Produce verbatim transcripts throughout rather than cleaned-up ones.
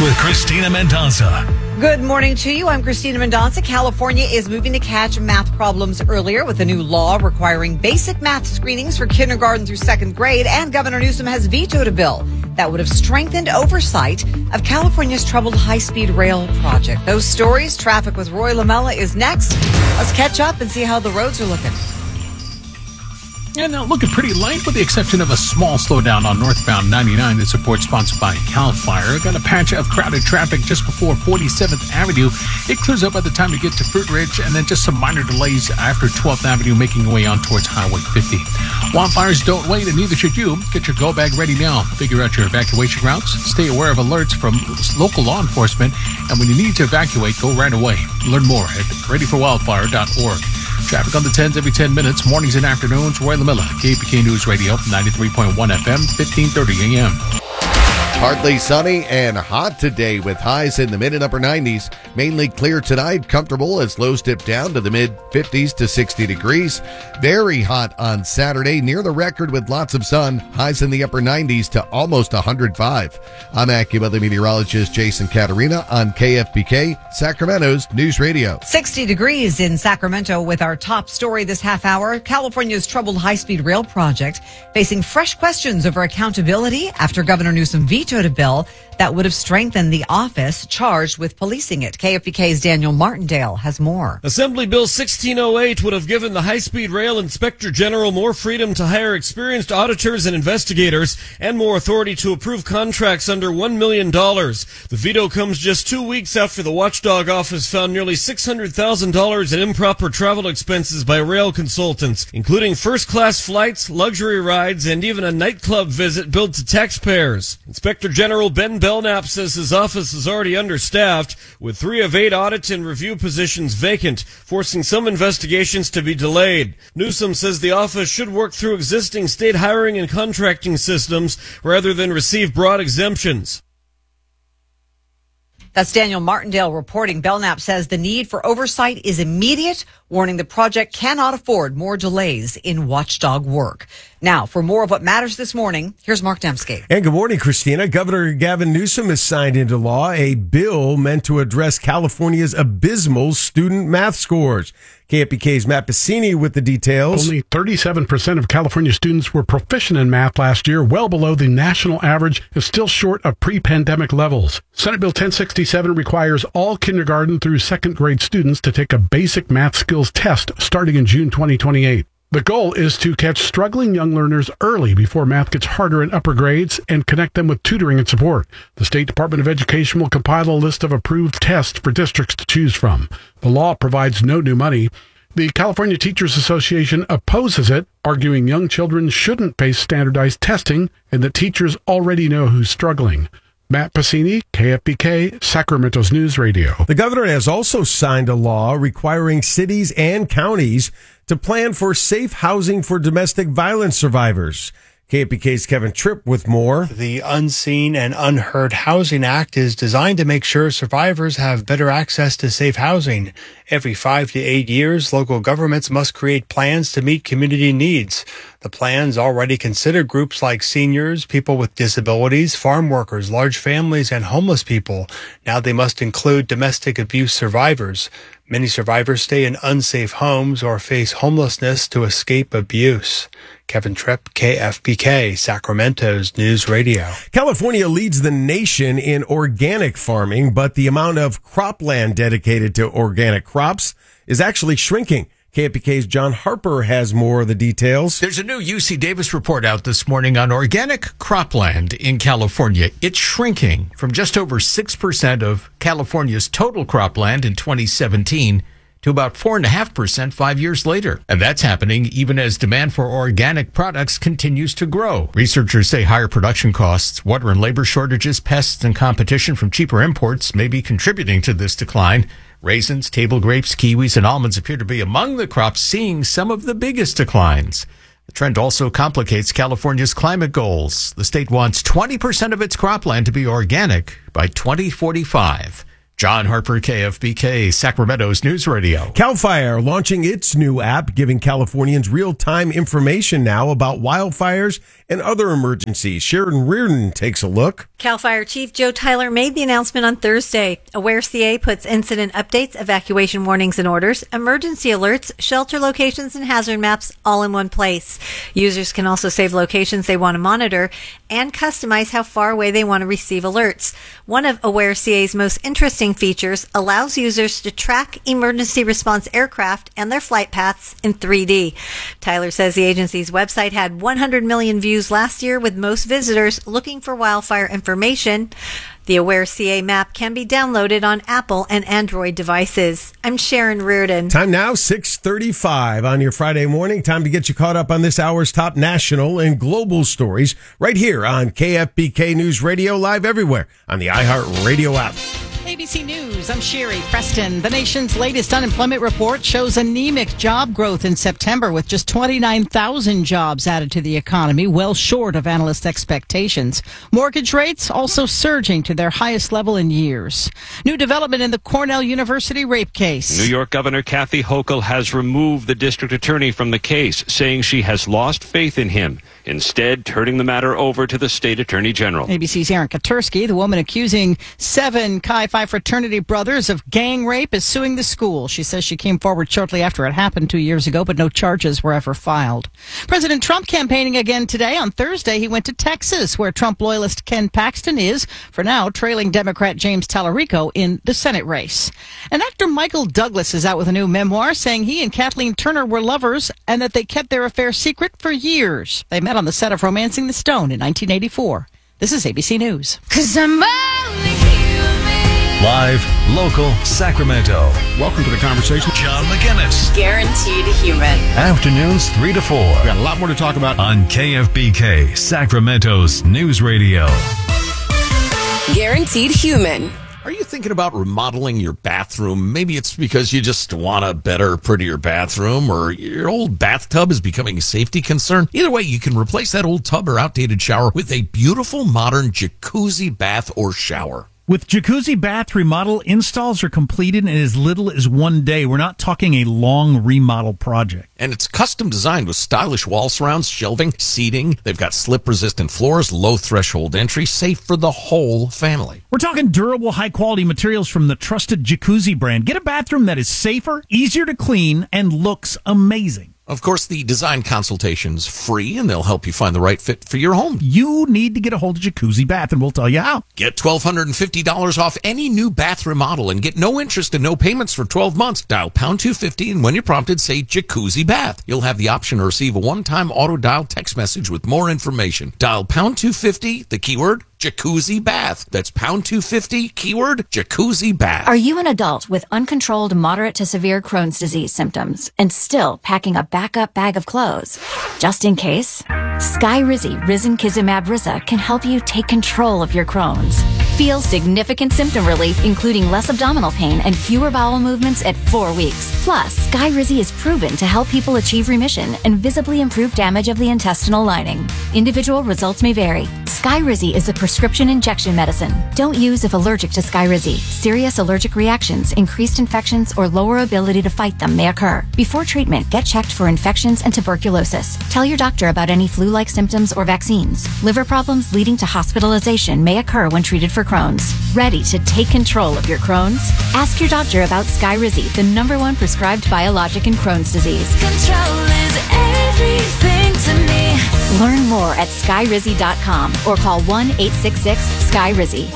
with Christina Mendonça. Good morning to you. I'm Christina Mendonça. California is moving to catch math problems earlier with a new law requiring basic math screenings for kindergarten through second grade. And Governor Newsom has vetoed a bill that would have strengthened oversight of California's troubled high-speed rail project. Those stories, traffic with Roy Lamella is next. Let's catch up and see how the roads are looking. And now looking pretty light with the exception of a small slowdown on northbound ninety-nine. This report sponsored by Cal Fire. Got a patch of crowded traffic just before forty-seventh Avenue. It clears up by the time you get to Fruit Ridge, and then just some minor delays after twelfth Avenue, making your way on towards Highway fifty. Wildfires don't wait, and neither should you. Get your go bag ready now. Figure out your evacuation routes. Stay aware of alerts from local law enforcement, and when you need to evacuate, go right away. Learn more at ready for wildfire dot org. Traffic on the tens every ten minutes, mornings and afternoons. Roy Lamella, K P K News Radio, ninety-three point one F M, fifteen thirty A M. Partly sunny and hot today with highs in the mid and upper nineties. Mainly clear tonight, comfortable as lows dip down to the mid fifties to sixty degrees. Very hot on Saturday, near the record with lots of sun. Highs in the upper nineties to almost one hundred five. I'm AccuWeather meteorologist Jason Caterina on K F B K, Sacramento's News Radio. sixty degrees in Sacramento with our top story this half hour. California's troubled high-speed rail project facing fresh questions over accountability after Governor Newsom vetoed a bill that would have strengthened the office charged with policing it. K F B K's Daniel Martindale has more. Assembly Bill sixteen oh eight would have given the high-speed rail inspector general more freedom to hire experienced auditors and investigators and more authority to approve contracts under one million dollars. The veto comes just two weeks after the watchdog office found nearly six hundred thousand dollars in improper travel expenses by rail consultants, including first-class flights, luxury rides, and even a nightclub visit billed to taxpayers. Inspector General Ben Belknap says his office is already understaffed, with three of eight audit and review positions vacant, forcing some investigations to be delayed. Newsom says the office should work through existing state hiring and contracting systems rather than receive broad exemptions. That's Daniel Martindale reporting. Belknap says the need for oversight is immediate, warning the project cannot afford more delays in watchdog work. Now, for more of what matters this morning, here's Mark Dembski. And good morning, Christina. Governor Gavin Newsom has signed into law a bill meant to address California's abysmal student math scores. K F B K's Matt Bassini with the details. Only thirty-seven percent of California students were proficient in math last year, well below the national average, and still short of pre-pandemic levels. Senate Bill ten sixty-seven requires all kindergarten through second grade students to take a basic math skills test starting in June twenty twenty-eight. The goal is to catch struggling young learners early before math gets harder in upper grades and connect them with tutoring and support. The State Department of Education will compile a list of approved tests for districts to choose from. The law provides no new money. The California Teachers Association opposes it, arguing young children shouldn't face standardized testing and that teachers already know who's struggling. Matt Bassini, K F B K, Sacramento's News Radio. The governor has also signed a law requiring cities and counties to plan for safe housing for domestic violence survivors. K F B K's Kevin Tripp with more. The Unseen and Unheard Housing Act is designed to make sure survivors have better access to safe housing. Every five to eight years, local governments must create plans to meet community needs. The plans already consider groups like seniors, people with disabilities, farm workers, large families, and homeless people. Now they must include domestic abuse survivors. Many survivors stay in unsafe homes or face homelessness to escape abuse. Kevin Tripp, K F B K, Sacramento's News Radio. California leads the nation in organic farming, but the amount of cropland dedicated to organic crops is actually shrinking. K F B K's John Harper has more of the details. There's a new U C Davis report out this morning on organic cropland in California. It's shrinking from just over six percent of California's total cropland in twenty seventeen to about four point five percent five years later. And that's happening even as demand for organic products continues to grow. Researchers say higher production costs, water and labor shortages, pests, and competition from cheaper imports may be contributing to this decline. Raisins, table grapes, kiwis, and almonds appear to be among the crops seeing some of the biggest declines. The trend also complicates California's climate goals. The state wants twenty percent of its cropland to be organic by twenty forty-five. John Harper, K F B K, Sacramento's News Radio. CAL FIRE launching its new app, giving Californians real-time information now about wildfires and other emergencies. Sharon Reardon takes a look. CAL FIRE Chief Joe Tyler made the announcement on Thursday. Aware C A puts incident updates, evacuation warnings and orders, emergency alerts, shelter locations, and hazard maps all in one place. Users can also save locations they want to monitor and customize how far away they want to receive alerts. One of Aware C A's most interesting features allows users to track emergency response aircraft and their flight paths in three D. Tyler says the agency's website had one hundred million views last year, with most visitors looking for wildfire information. The Aware C A map can be downloaded on Apple and Android devices. I'm Sharon Reardon. Time now, six thirty-five on your Friday morning. Time to get you caught up on this hour's top national and global stories right here on K F B K News Radio, live everywhere on the iHeartRadio app. A B C News, I'm Sherry Preston. The nation's latest unemployment report shows anemic job growth in September, with just twenty-nine thousand jobs added to the economy, well short of analyst expectations. Mortgage rates also surging to their highest level in years. New development in the Cornell University rape case. New York Governor Kathy Hochul has removed the district attorney from the case, saying she has lost faith in him, instead turning the matter over to the state attorney general. A B C's Aaron Katursky, the woman accusing seven Chi Phi fraternity brothers of gang rape, is suing the school. She says she came forward shortly after it happened two years ago, but no charges were ever filed. President Trump campaigning again today. On Thursday, he went to Texas, where Trump loyalist Ken Paxton is, for now, trailing Democrat James Tallarico in the Senate race. And actor Michael Douglas is out with a new memoir, saying he and Kathleen Turner were lovers and that they kept their affair secret for years. They met on the set of Romancing the Stone in nineteen eighty-four. This is A B C News. 'Cause I'm only human. Live, local, Sacramento. Welcome to the conversation. John McGinnis. Guaranteed human. Afternoons three to four. We got a lot more to talk about on K F B K, Sacramento's News Radio. Guaranteed human. Are you thinking about remodeling your bathroom? Maybe it's because you just want a better, prettier bathroom, or your old bathtub is becoming a safety concern. Either way, you can replace that old tub or outdated shower with a beautiful modern jacuzzi bath or shower. With Jacuzzi Bath Remodel, installs are completed in as little as one day. We're not talking a long remodel project. And it's custom designed with stylish wall surrounds, shelving, seating. They've got slip-resistant floors, low threshold entry, safe for the whole family. We're talking durable, high-quality materials from the trusted Jacuzzi brand. Get a bathroom that is safer, easier to clean, and looks amazing. Of course, the design consultation's free, and they'll help you find the right fit for your home. You need to get a hold of Jacuzzi Bath, and we'll tell you how. Get one thousand two hundred fifty dollars off any new bath remodel and get no interest and no payments for twelve months. Dial pound two fifty, and when you're prompted, say Jacuzzi Bath. You'll have the option to receive a one-time auto-dial text message with more information. Dial pound two fifty, the keyword Jacuzzi Bath. That's pound two fifty, keyword Jacuzzi Bath. Are you an adult with uncontrolled moderate to severe Crohn's disease symptoms and still packing a backup bag of clothes? Just in case, Skyrizi Risankizumab Riza can help you take control of your Crohn's. Feel significant symptom relief, including less abdominal pain and fewer bowel movements at four weeks. Plus, Skyrizi is proven to help people achieve remission and visibly improve damage of the intestinal lining. Individual results may vary. Skyrizi is a prescription injection medicine. Don't use if allergic to Skyrizi. Serious allergic reactions, increased infections, or lower ability to fight them may occur. Before treatment, get checked for infections and tuberculosis. Tell your doctor about any flu-like symptoms or vaccines. Liver problems leading to hospitalization may occur when treated for Crohn's. Ready to take control of your Crohn's? Ask your doctor about Skyrizi, the number one prescribed biologic in Crohn's disease. Control is everything to me. Learn more at skyrizi dot com or call one eight six six Skyrizi.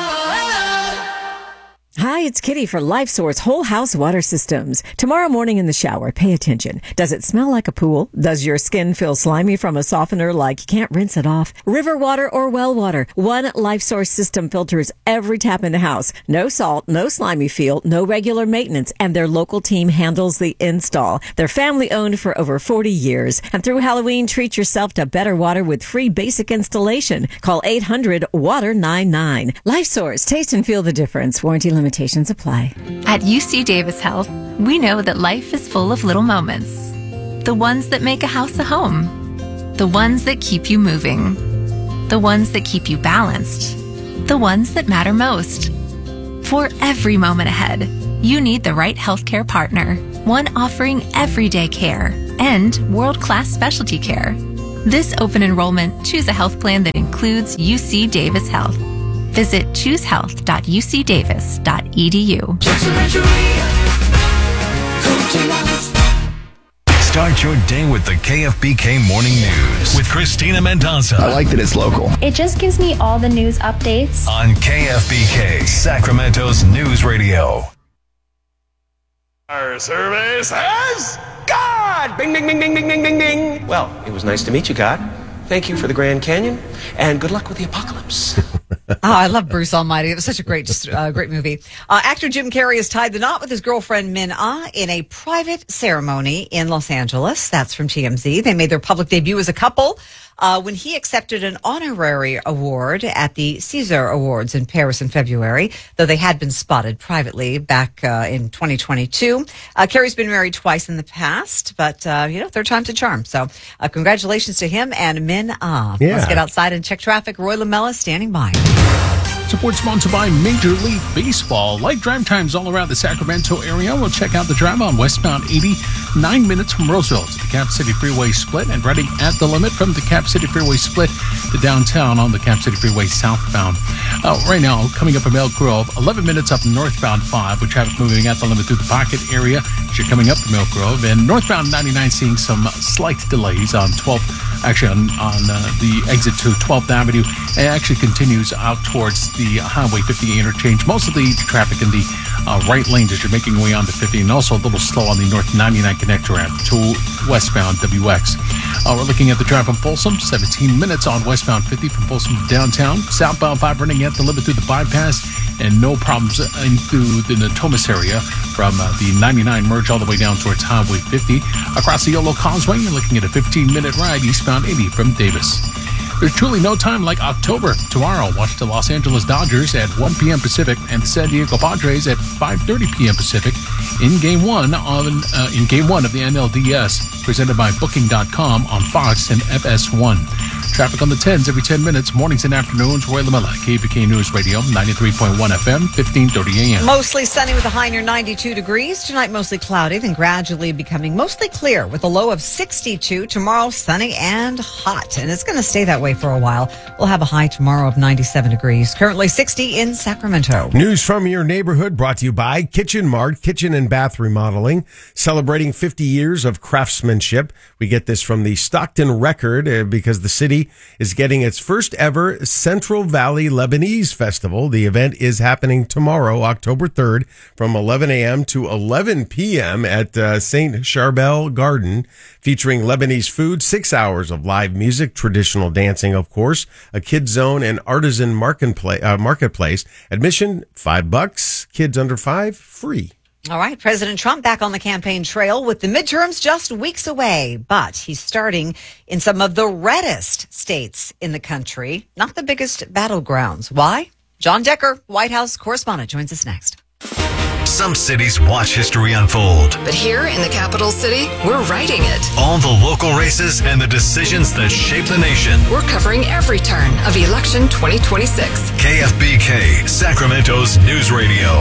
Hi, it's Kitty for LifeSource Whole House Water Systems. Tomorrow morning in the shower, pay attention. Does it smell like a pool? Does your skin feel slimy from a softener like you can't rinse it off? River water or well water? One LifeSource system filters every tap in the house. No salt, no slimy feel, no regular maintenance, and their local team handles the install. They're family owned for over forty years. And through Halloween, treat yourself to better water with free basic installation. Call eight hundred water ninety-nine. LifeSource, taste and feel the difference. Warranty limitations apply. At U C Davis Health, we know that life is full of little moments. The ones that make a house a home. The ones that keep you moving. The ones that keep you balanced. The ones that matter most. For every moment ahead, you need the right healthcare partner, one offering everyday care and world-class specialty care. This open enrollment, choose a health plan that includes U C Davis Health. Visit choose health dot u c davis dot e d u. Start your day with the K F B K Morning News with Christina Mendonça. I like that it's local. It just gives me all the news updates On K F B K, Sacramento's news radio. Our survey says God! Bing, bing, bing, bing, bing, bing, bing, bing. Well, it was nice to meet you, God. Thank you for the Grand Canyon, and good luck with the apocalypse. Oh, I love Bruce Almighty. It was such a great, uh, great movie. Uh, actor Jim Carrey has tied the knot with his girlfriend Min Ah in a private ceremony in Los Angeles. That's from T M Z. They made their public debut as a couple uh, when he accepted an honorary award at the César Awards in Paris in February, though they had been spotted privately back uh, in twenty twenty-two. Uh, Carrey's been married twice in the past, but, uh, you know, third time's a charm. So uh, congratulations to him and Min Ah. Yeah. Let's get outside and check traffic. Roy Lamella standing by. Support sponsored by Major League Baseball. Light drive times all around the Sacramento area. We'll check out the drive on westbound eighty, nine minutes from Roseville to the Cap City Freeway split, and running at the limit from the Cap City Freeway split to downtown on the Cap City Freeway southbound. Uh, right now, coming up in Elk Grove, eleven minutes up northbound five, with traffic moving at the limit through the Pocket area as you're coming up from Elk Grove. And northbound ninety-nine seeing some slight delays on twelfth, actually on, on uh, the exit to twelfth Avenue. It actually continues out towards the Highway fifty interchange. Most of the traffic in the uh, right lanes as you're making your way onto fifty, and also a little slow on the North ninety-nine connector ramp to westbound W X. Uh, we're looking at the drive from Folsom, seventeen minutes on westbound fifty from Folsom to downtown. Southbound five running at the limit through the bypass, and no problems in through the Natomas area from uh, the ninety-nine merge all the way down towards Highway fifty. Across the Yolo Causeway, you're looking at a fifteen minute ride eastbound eighty from Davis. There's truly no time like October. Tomorrow, watch the Los Angeles Dodgers at one p.m. Pacific and the San Diego Padres at five thirty p.m. Pacific in Game One on uh, in Game One of the N L D S, presented by Booking dot com on Fox and F S one. Traffic on the tens every ten minutes, mornings and afternoons. Roy Lamella, K B K News Radio, ninety-three point one F M, fifteen thirty A M. Mostly sunny with a high near ninety-two degrees. Tonight, mostly cloudy, then gradually becoming mostly clear with a low of sixty-two. Tomorrow, sunny and hot. And it's going to stay that way for a while. We'll have a high tomorrow of ninety-seven degrees. Currently sixty in Sacramento. News from your neighborhood brought to you by Kitchen Mart, Kitchen and Bath Remodeling, celebrating fifty years of craftsmanship. We get this from the Stockton Record uh, because the city is getting its first ever Central Valley Lebanese Festival. The event is happening tomorrow, October third, from eleven a.m. to eleven p.m. at uh, Saint Charbel Garden, featuring Lebanese food, six hours of live music, traditional dancing, of course, a kid zone, and artisan marketplace. Uh, marketplace. Admission, five bucks. Kids under five, free. All right, President Trump back on the campaign trail with the midterms just weeks away, but he's starting in some of the reddest states in the country, not the biggest battlegrounds. Why? John Decker, White House correspondent, joins us next. Some cities watch history unfold. But here in the capital city, we're writing it. All the local races and the decisions that shape the nation. We're covering every turn of election twenty twenty-six. K F B K, Sacramento's news radio.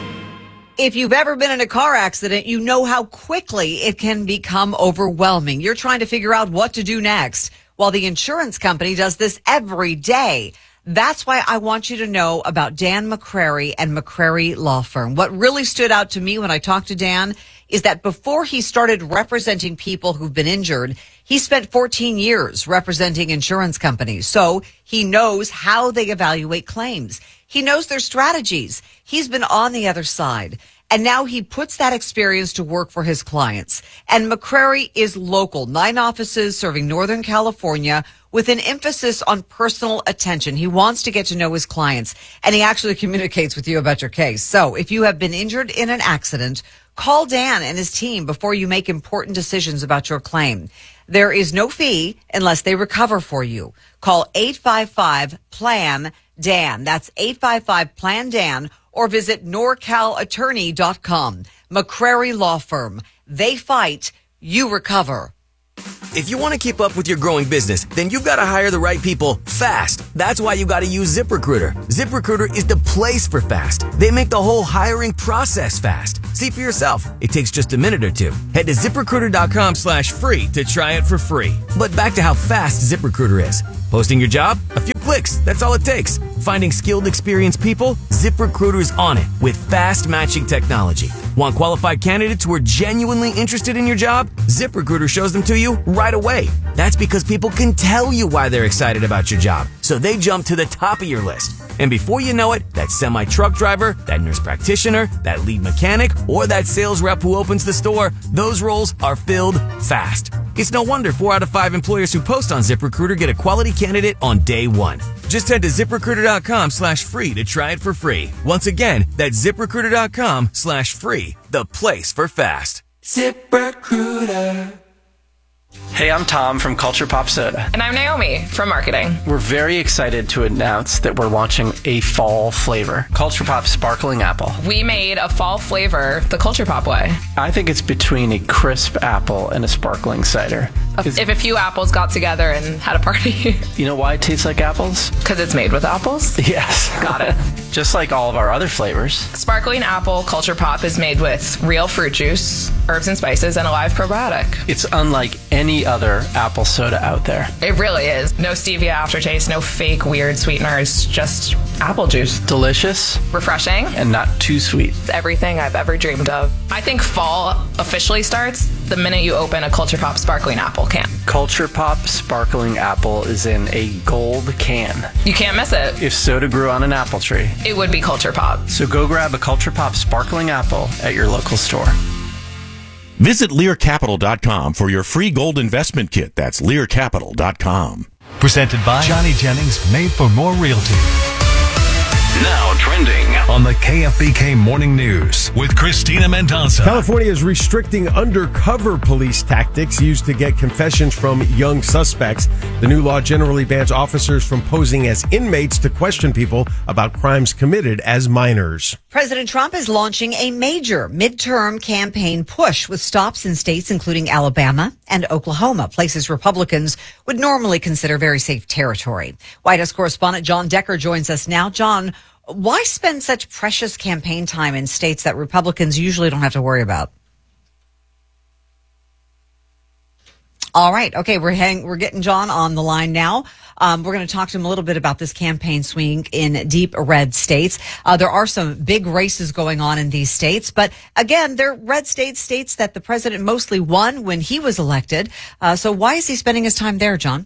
If you've ever been in a car accident, you know how quickly it can become overwhelming. You're trying to figure out what to do next, while the insurance company does this every day. That's why I want you to know about Dan McCrary and McCrary Law Firm. What really stood out to me when I talked to Dan is that before he started representing people who've been injured, he spent fourteen years representing insurance companies. So he knows how they evaluate claims. He knows their strategies. He's been on the other side. And now he puts that experience to work for his clients. And McCrary is local, nine offices serving Northern California with an emphasis on personal attention. He wants to get to know his clients, and he actually communicates with you about your case. So if you have been injured in an accident, call Dan and his team before you make important decisions about your claim. There is no fee unless they recover for you. Call eight five five, P L A N, D A N. That's eight five five, P L A N, D A N. Or visit nor cal attorney dot com. McCrary Law Firm. They fight, you recover. If you want to keep up with your growing business, then you've got to hire the right people fast. That's why you got to use ZipRecruiter. ZipRecruiter is the place for fast. They make the whole hiring process fast. See for yourself. It takes just a minute or two. Head to ZipRecruiter.com slash free to try it for free. But back to how fast ZipRecruiter is. Posting your job? A few clicks. That's all it takes. Finding skilled, experienced people? ZipRecruiter is on it with fast matching technology. Want qualified candidates who are genuinely interested in your job? ZipRecruiter shows them to you right away. That's because people can tell you why they're excited about your job, so they jump to the top of your list. And before you know it, that semi-truck driver, that nurse practitioner, that lead mechanic, or that sales rep who opens the store, those roles are filled fast. It's no wonder four out of five employers who post on ZipRecruiter get a quality candidate on day one. Just head to ZipRecruiter.com slash free to try it for free. Once again, that's ZipRecruiter.com slash free, the place for fast. ZipRecruiter. Hey, I'm Tom from Culture Pop Soda. And I'm Naomi from marketing. We're very excited to announce that we're launching a fall flavor, Culture Pop Sparkling Apple. We made a fall flavor the Culture Pop way. I think it's between a crisp apple and a sparkling cider. If a few apples got together and had a party. You know why it tastes like apples? Because it's made with apples? Yes. Got it. Just like all of our other flavors. Sparkling Apple Culture Pop is made with real fruit juice, herbs and spices, and a live probiotic. It's unlike any other apple soda out there. It really is. No stevia aftertaste, no fake weird sweeteners, just apple juice. Delicious. Refreshing. And not too sweet. It's everything I've ever dreamed of. I think fall officially starts the minute you open a Culture Pop Sparkling Apple can. Culture Pop Sparkling Apple is in a gold can. You can't miss it. If soda grew on an apple tree, it would be Culture Pop. So go grab a Culture Pop Sparkling Apple at your local store. Visit Lear Capital dot com for your free gold investment kit. That's Lear Capital dot com. Presented by Johnny Jennings, made for more realty. Now trending On the K F B K Morning News with Christina Mendonça. California is restricting undercover police tactics used to get confessions from young suspects. The new law generally bans officers from posing as inmates to question people about crimes committed as minors. President Trump is launching a major midterm campaign push with stops in states including Alabama and Oklahoma, places Republicans would normally consider very safe territory. White House correspondent John Decker joins us now. John, why spend such precious campaign time in states that Republicans usually don't have to worry about? All right. Okay. We're hang, we're getting John on the line now. Um, we're going to talk to him a little bit about this campaign swing in deep red states. Uh, there are some big races going on in these states, but again, they're red states, states that the president mostly won when he was elected. Uh, so why is he spending his time there, John?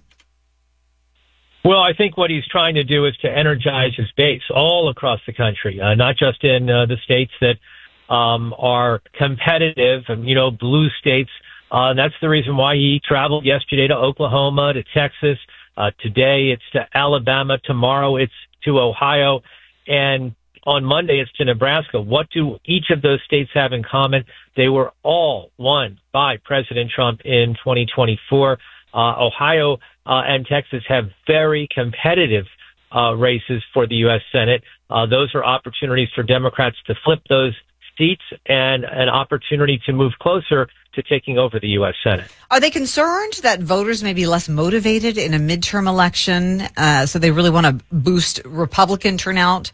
Well, I think what he's trying to do is to energize his base all across the country, uh, not just in uh, the states that um, are competitive, and, you know, blue states. Uh, that's the reason why he traveled yesterday to Oklahoma, to Texas. Uh, today it's to Alabama. Tomorrow it's to Ohio. And on Monday it's to Nebraska. What do each of those states have in common? They were all won by President Trump in twenty twenty-four. Uh, Ohio uh, and Texas have very competitive uh, races for the U S Senate. Uh, those are opportunities for Democrats to flip those seats and an opportunity to move closer to taking over the U S Senate. Are they concerned that voters may be less motivated in a midterm election, uh, so they really want to boost Republican turnout?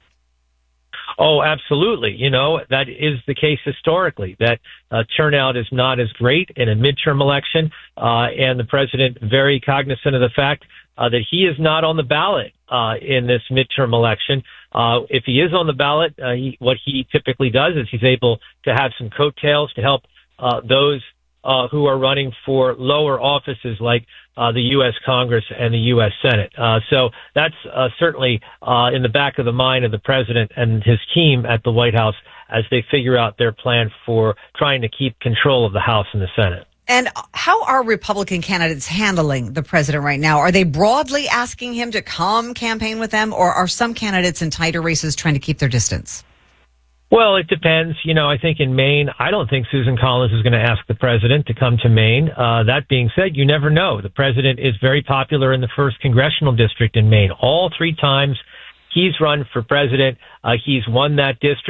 Oh, absolutely. You know, that is the case historically, that uh, turnout is not as great in a midterm election, uh, and the president very cognizant of the fact uh, that he is not on the ballot uh, in this midterm election. Uh, if he is on the ballot, uh, he, what he typically does is he's able to have some coattails to help uh, those uh, who are running for lower offices like uh, the U S Congress and the U S Senate. Uh, so that's uh, certainly uh, in the back of the mind of the president and his team at the White House as they figure out their plan for trying to keep control of the House and the Senate. And how are Republican candidates handling the president right now? Are they broadly asking him to come campaign with them, or are some candidates in tighter races trying to keep their distance? Well, it depends. You know, I think in Maine, I don't think Susan Collins is going to ask the president to come to Maine. Uh, that being said, you never know. The president is very popular in the first congressional district in Maine. All three times he's run for president, uh, he's won that district.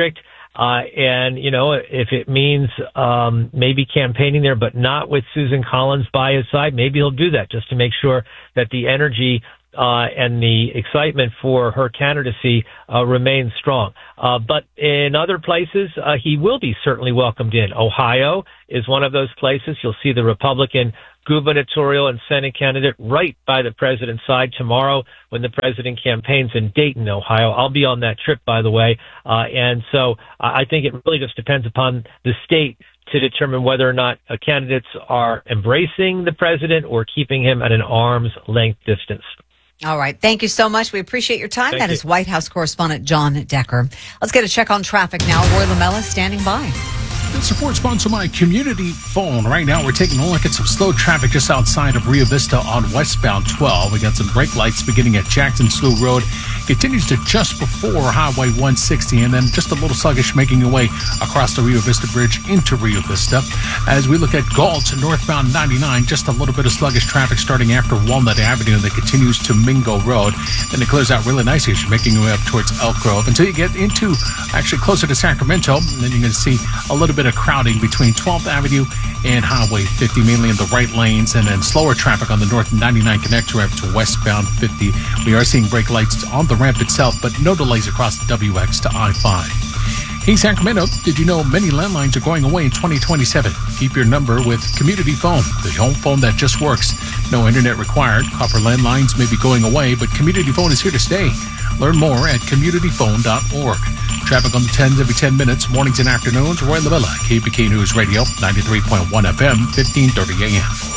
Uh, and, you know, if it means um, maybe campaigning there, but not with Susan Collins by his side, maybe he'll do that just to make sure that the energy uh, and the excitement for her candidacy uh, remains strong. Uh, but in other places, uh, he will be certainly welcomed in. Ohio is one of those places. You'll see the Republican gubernatorial and Senate candidate right by the president's side tomorrow when the president campaigns in Dayton, Ohio. I'll be on that trip, by the way. Uh, and so I think it really just depends upon the state to determine whether or not uh, candidates are embracing the president or keeping him at an arm's length distance. All right. Thank you so much. We appreciate your time. Thank That you. is White House correspondent John Decker. Let's get a check on traffic now. Roy Lamella standing by. The support sponsor, my community phone. Right now, we're taking a look at some slow traffic just outside of Rio Vista on westbound twelve. We got some brake lights beginning at Jackson Slough Road. Continues to just before Highway one sixty, and then just a little sluggish making your way across the Rio Vista Bridge into Rio Vista. As we look at Galt northbound ninety-nine, just a little bit of sluggish traffic starting after Walnut Avenue that continues to Mingo Road. Then it clears out really nicely as you're making your way up towards Elk Grove until you get into actually closer to Sacramento. And then you're going to see a little bit of crowding between twelfth Avenue and Highway fifty, mainly in the right lanes, and then slower traffic on the North ninety-nine connector ramp to westbound fifty. We are seeing brake lights on the ramp itself, but no delays across the W X to I five. Hey, Sacramento, did you know many landlines are going away in twenty twenty-seven? Keep your number with Community Phone, the home phone that just works. No internet required. Copper landlines may be going away, but Community Phone is here to stay. Learn more at community phone dot org. Traffic on the tens every ten minutes, mornings and afternoons. Roy Lavilla, K P K News Radio, ninety-three point one F M, fifteen thirty A M.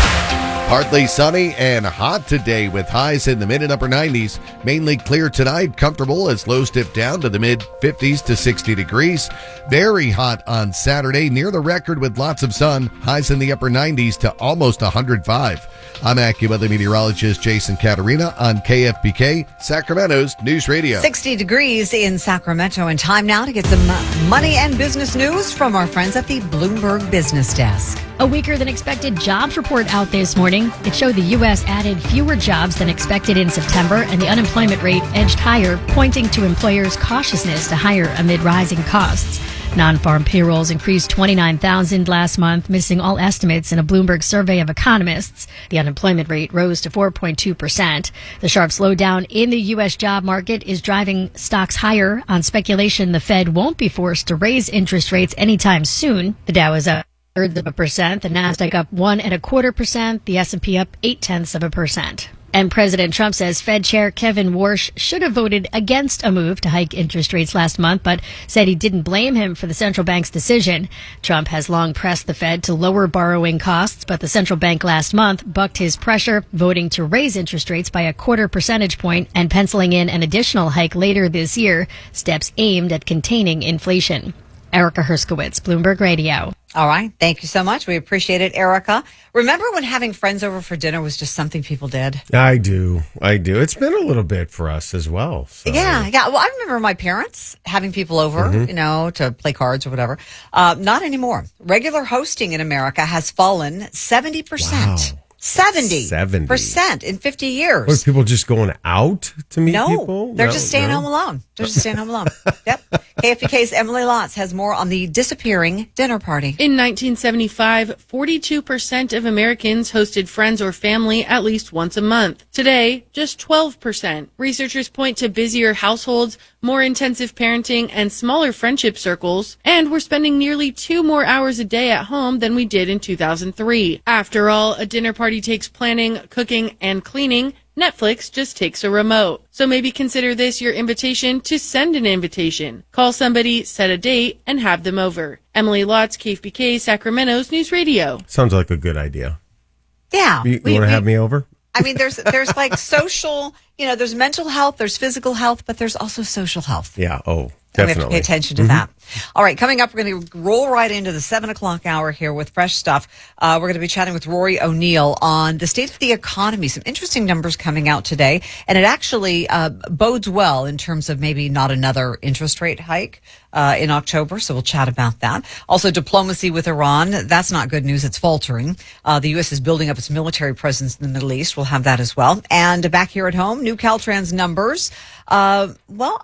Partly sunny and hot today with highs in the mid and upper nineties. Mainly clear tonight, comfortable as lows dip down to the mid fifties to sixty degrees. Very hot on Saturday, near the record with lots of sun. Highs in the upper nineties to almost one hundred five. I'm AccuWeather meteorologist Jason Caterina on K F B K, Sacramento's News Radio. sixty degrees in Sacramento, and time now to get some money and business news from our friends at the Bloomberg Business Desk. A weaker than expected jobs report out this morning. It showed the U S added fewer jobs than expected in September, and the unemployment rate edged higher, pointing to employers' cautiousness to hire amid rising costs. Non-farm payrolls increased twenty-nine thousand last month, missing all estimates in a Bloomberg survey of economists. The unemployment rate rose to four point two percent. The sharp slowdown in the U S job market is driving stocks higher on speculation the Fed won't be forced to raise interest rates anytime soon. The Dow is up thirds of a percent, the Nasdaq up one and a quarter percent, the S and P up eight tenths of a percent. And President Trump says Fed Chair Kevin Warsh should have voted against a move to hike interest rates last month, but said he didn't blame him for the central bank's decision. Trump has long pressed the Fed to lower borrowing costs, but the central bank last month bucked his pressure, voting to raise interest rates by a quarter percentage point and penciling in an additional hike later this year, steps aimed at containing inflation. Erica Herskowitz, Bloomberg Radio. All right. Thank you so much. We appreciate it, Erica. Remember when having friends over for dinner was just something people did? I do. I do. It's been a little bit for us as well. So. Yeah. Yeah. Well, I remember my parents having people over, Mhm. you know, to play cards or whatever. Uh, not anymore. Regular hosting in America has fallen seventy percent. Wow. seventy percent in fifty years. What, are people just going out to meet no, people? they're No, just staying no? home alone. They're just staying home alone. Yep. K F B K's Emily Lotz has more on the disappearing dinner party. In nineteen seventy-five, forty-two percent of Americans hosted friends or family at least once a month. Today, just twelve percent. Researchers point to busier households, more intensive parenting, and smaller friendship circles, and we're spending nearly two more hours a day at home than we did in two thousand three. After all, a dinner party takes planning, cooking, and cleaning. Netflix just takes a remote. So maybe consider this your invitation to send an invitation. Call somebody, set a date, and have them over. Emily Lotz, K F B K, Sacramento's News Radio. Sounds like a good idea. Yeah. You, we- want to we- have me over? I mean, there's there's like social, you know, there's mental health, there's physical health, but there's also social health. Yeah. Oh, And we definitely. have to pay attention to Mhm. that. All right, coming up, we're going to roll right into the seven o'clock hour here with Fresh Stuff. Uh, we're going to be chatting with Rory O'Neill on the state of the economy. Some interesting numbers coming out today, and it actually uh, bodes well in terms of maybe not another interest rate hike uh, in October. So we'll chat about that. Also, diplomacy with Iran. That's not good news. It's faltering. Uh, the U S is building up its military presence in the Middle East. We'll have that as well. And back here at home, new Caltrans numbers. Uh, well,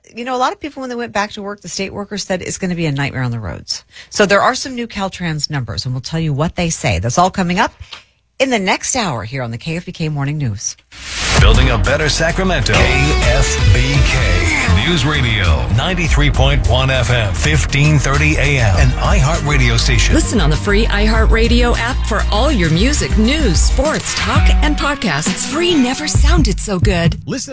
you know, a lot of people, when they went back to work, the state workers said it's going to be a nightmare on the roads. So there are some new Caltrans numbers, and we'll tell you what they say. That's all coming up in the next hour here on the K F B K Morning News. Building a better Sacramento. K F B K News Radio, ninety-three point one F M, fifteen thirty A M, an iHeart radio station. Listen on the free iHeartRadio app for all your music, news, sports, talk, and podcasts. Free never sounded so good. Listen